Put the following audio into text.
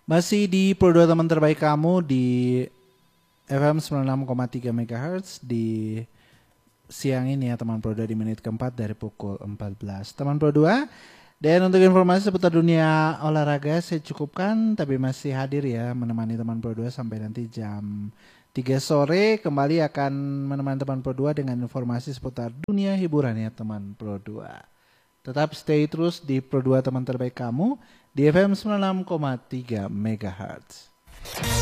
Masih di Pro 2 teman terbaik kamu di FM 96,3 MHz di siang ini ya teman Pro 2 di menit keempat dari pukul 14. Teman Pro 2, dan untuk informasi seputar dunia olahraga saya cukupkan, tapi masih hadir ya menemani teman Pro 2 sampai nanti jam 3 sore. Kembali akan menemani teman Pro 2 dengan informasi seputar dunia hiburan ya teman Pro 2. Tetap stay terus di Pro 2 teman terbaik kamu di FM 96,3 MHz.